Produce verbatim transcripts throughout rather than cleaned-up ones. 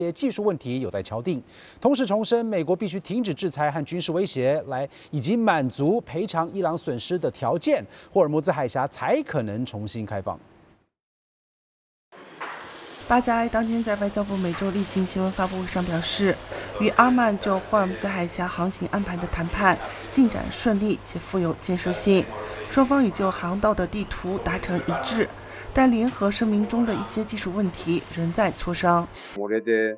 技术问题有待敲定，同时重申美国必须停止制裁和军事威胁，来以及满足赔偿伊朗损失的条件，霍尔木兹海峡才可能重新开放。 巴加埃当天在外交部每周例行新闻发布会上表示，与阿曼就霍尔木兹海峡航行安排的谈判进展顺利且富有建设性，双方已就航道的地图达成一致。 但联合声明中的一些技术问题仍在磋商。 مورد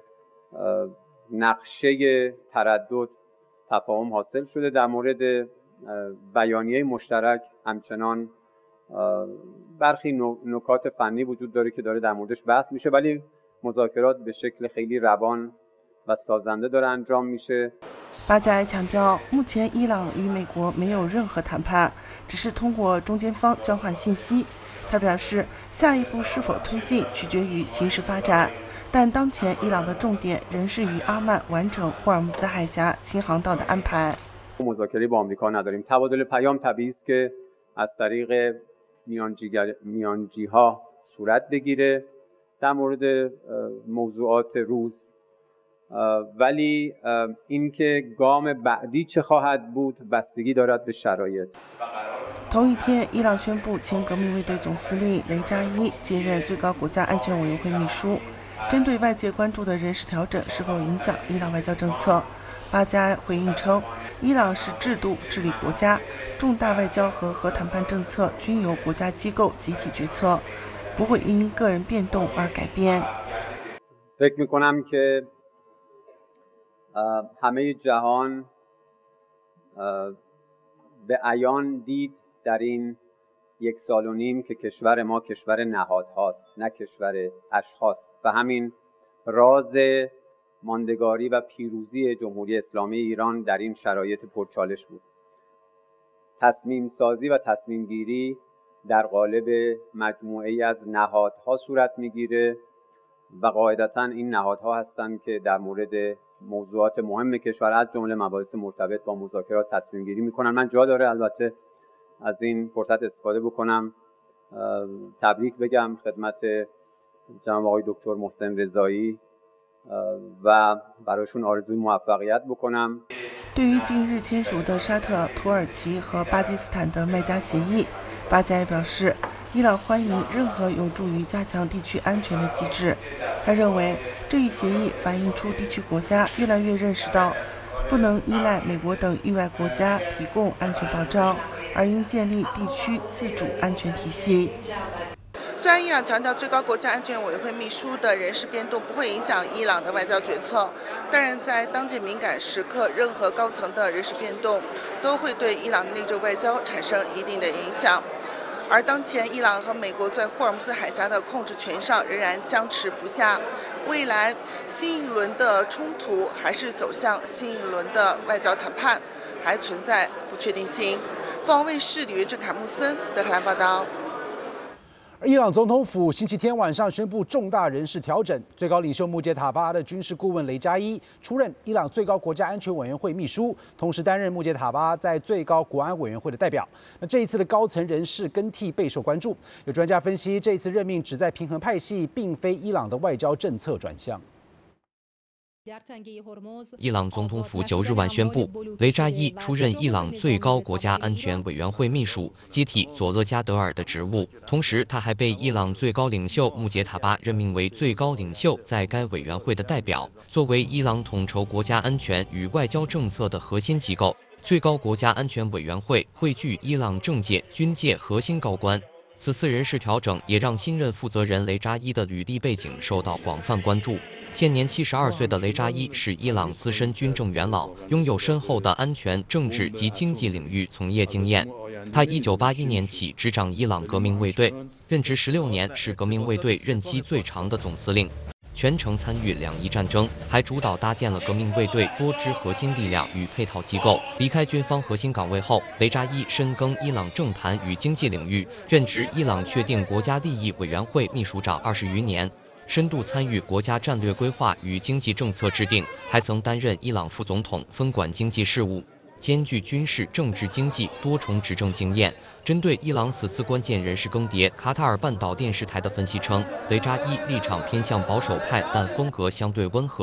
نقشه تردد تفاهم حاصل شده در مورد بیانیه مشترک همچنان برخی نکات فنی وجود داره که داره در موردش بحث میشه ولی مذاکرات به شکل خیلی روان و سازنده داره انجام میشه。 巴加埃强调，目前伊朗与美国没有任何谈判，只是通过中间方交换信息。 他表示，下一步是否推进取决于形势发展，但当前伊朗的重点仍是与阿曼完成霍尔木兹海峡新航道的安排。 مذاکره با آمریکا نداریم. تبادل پیام طبیعی است که از طریق میانجیگر میانجیها صورت بگیره در مورد موضوعات روز ولی اینکه گام بعدی چه خواهد بود بستگی دارد به شرایط. 同一天，伊朗宣布前革命卫队总司令雷扎伊接任最高国家安全委员会秘书。针对外界关注的人事调整是否影响伊朗外交政策，巴加埃回应称，伊朗是制度治理国家，重大外交和核谈判政策均由国家机构集体决策，不会因个人变动而改变。 فکر می‌کنم که همه جهان به عیان دید در این یک سال و نیم که کشور ما کشور نهادهاست نه کشور اشخاص و همین راز ماندگاری و پیروزی جمهوری اسلامی ایران در این شرایط پرچالش بود. تصمیم سازی و تصمیم گیری در قالب مجموعه‌ای از نهادها صورت میگیره و قاعدتاً این نهادها هستند که در مورد موضوعات مهم کشور از جمله مباحث مرتبط با مذاکرات تصمیم گیری میکنن. من جا داره البته از این فرصت استفاده بکنم تبریک بگم خدمت جناب آقای دکتر محسن رضایی و برایشون آرزوی موفقیت بکنم. 对于近日签署的沙特、土耳其和巴基斯坦的麦加协议，巴加埃表示，伊朗欢迎任何有助于加强地区安全的机制。他认为，这一协议反映出地区国家越来越认识到，不能依赖美国等域外国家提供安全保障，而应建立地区自主安全体系。 虽然伊朗强调最高国家安全委员会秘书的人事变动不会影响伊朗的外交决策，但是在当前敏感时刻，任何高层的人事变动都会对伊朗内政外交产生一定的影响。而当前伊朗和美国在霍尔木兹海峡的控制权上仍然僵持不下，未来新一轮的冲突还是走向新一轮的外交谈判，还存在不确定性。凤凰卫视李元正、卡木森德黑兰报道。 伊朗总统府星期天晚上宣布重大人事调整，最高领袖穆杰塔巴的军事顾问雷扎伊出任伊朗最高国家安全委员会秘书，同时担任穆杰塔巴在最高国安委员会的代表。那这一次的高层人事更替备受关注，有专家分析，这一次任命旨在平衡派系，并非伊朗的外交政策转向。 伊朗总统府九日晚宣布，雷扎伊出任伊朗最高国家安全委员会秘书，接替佐勒加德尔的职务。同时，他还被伊朗最高领袖穆杰塔巴任命为最高领袖在该委员会的代表。作为伊朗统筹国家安全与外交政策的核心机构，最高国家安全委员会汇聚伊朗政界、军界核心高官。 此次人事调整也让新任负责人雷扎伊的履历背景受到广泛关注。现年七十二岁的雷扎伊是伊朗资深军政元老，拥有深厚的安全、政治及经济领域从业经验。他一九八一年起执掌伊朗革命卫队，任职十六年，是革命卫队任期最长的总司令。 全程参与两伊战争，还主导搭建了革命卫队多支核心力量与配套机构。离开军方核心岗位后，雷扎伊深耕伊朗政坛与经济领域，任职伊朗确定国家利益委员会秘书长二十余年，深度参与国家战略规划与经济政策制定，还曾担任伊朗副总统，分管经济事务。 兼具军事、政治、经济多重执政经验。针对伊朗此次关键人事更迭，卡塔尔半岛电视台的分析称，雷扎伊立场偏向保守派，但风格相对温和。